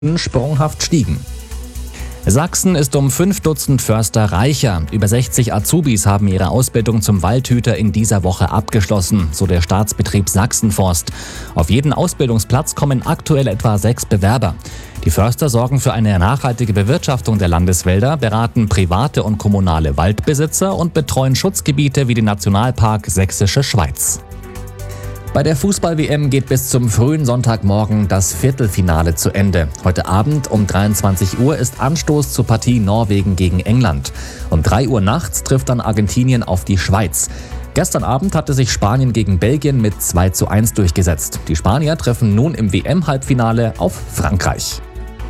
sprunghaft stiegen. Sachsen ist um 5 Dutzend Förster reicher. Über 60 Azubis haben ihre Ausbildung zum Waldhüter in dieser Woche abgeschlossen, so der Staatsbetrieb Sachsenforst. Auf jeden Ausbildungsplatz kommen aktuell etwa 6 Bewerber. Die Förster sorgen für eine nachhaltige Bewirtschaftung der Landeswälder, beraten private und kommunale Waldbesitzer und betreuen Schutzgebiete wie den Nationalpark Sächsische Schweiz. Bei der Fußball-WM geht bis zum frühen Sonntagmorgen das Viertelfinale zu Ende. Heute Abend um 23 Uhr ist Anstoß zur Partie Norwegen gegen England. Um 3 Uhr nachts trifft dann Argentinien auf die Schweiz. Gestern Abend hatte sich Spanien gegen Belgien mit 2:1 durchgesetzt. Die Spanier treffen nun im WM-Halbfinale auf Frankreich.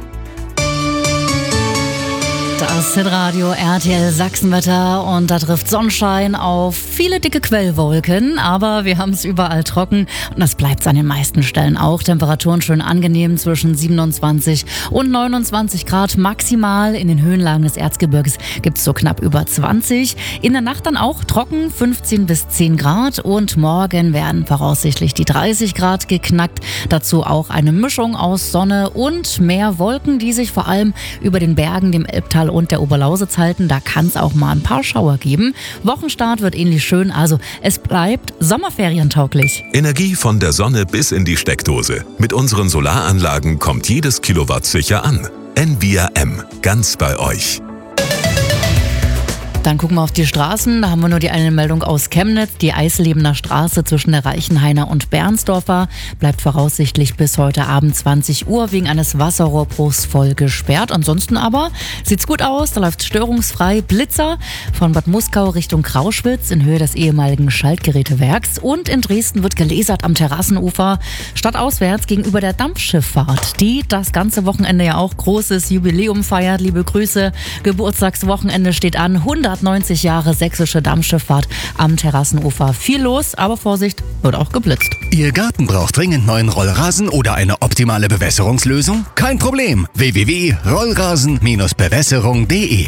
Das Hitradio RTL Sachsenwetter und da trifft Sonnenschein auf viele dicke Quellwolken, aber wir haben es überall trocken und das bleibt es an den meisten Stellen auch. Temperaturen schön angenehm zwischen 27 und 29 Grad maximal. In den Höhenlagen des Erzgebirges gibt es so knapp über 20. In der Nacht dann auch trocken, 15 bis 10 Grad und morgen werden voraussichtlich die 30 Grad geknackt. Dazu auch eine Mischung aus Sonne und mehr Wolken, die sich vor allem über den Bergen, dem Elbtal und der Oberlausitz halten. Da kann es auch mal ein paar Schauer geben. Wochenstart wird ähnlich schön, also es bleibt sommerferientauglich. Energie von der Sonne bis in die Steckdose. Mit unseren Solaranlagen kommt jedes Kilowatt sicher an. Envia M, ganz bei euch. Dann gucken wir auf die Straßen. Da haben wir nur die eine Meldung aus Chemnitz. Die Eislebener Straße zwischen der Reichenhainer und Bernsdorfer bleibt voraussichtlich bis heute Abend 20 Uhr wegen eines Wasserrohrbruchs voll gesperrt. Ansonsten aber sieht's gut aus. Da läuft störungsfrei Blitzer von Bad Muskau Richtung Krauschwitz in Höhe des ehemaligen Schaltgerätewerks. Und in Dresden wird gelasert am Terrassenufer stadtauswärts gegenüber der Dampfschifffahrt, die das ganze Wochenende ja auch großes Jubiläum feiert. Liebe Grüße, Geburtstagswochenende steht an. 190 Jahre sächsische Dampfschifffahrt am Terrassenufer. Viel los, aber Vorsicht, wird auch geblitzt. Ihr Garten braucht dringend neuen Rollrasen oder eine optimale Bewässerungslösung? Kein Problem. www.rollrasen-bewässerung.de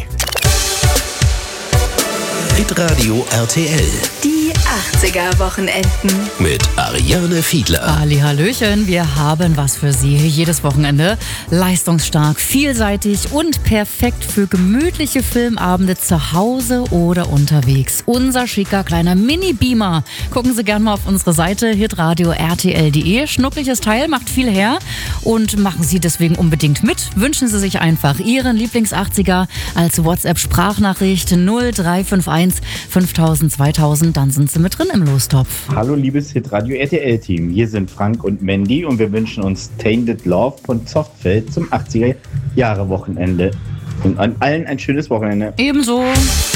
Hitradio RTL. Die 80er-Wochenenden. Mit Ariane Fiedler. Hallöchen, wir haben was für Sie. Jedes Wochenende leistungsstark, vielseitig und perfekt für gemütliche Filmabende zu Hause oder unterwegs. Unser schicker kleiner Mini-Beamer. Gucken Sie gerne mal auf unsere Seite hitradio-rtl.de. Schnuckliches Teil, macht viel her und machen Sie deswegen unbedingt mit. Wünschen Sie sich einfach Ihren Lieblings-80er als WhatsApp-Sprachnachricht 0351 5000 2000. Dann sind Sie mit drin im Lostopf. Hallo liebes Hitradio RTL-Team, hier sind Frank und Mandy und wir wünschen uns Tainted Love von Zoftfeld zum 80er-Jahre-Wochenende. Und an allen ein schönes Wochenende. Ebenso.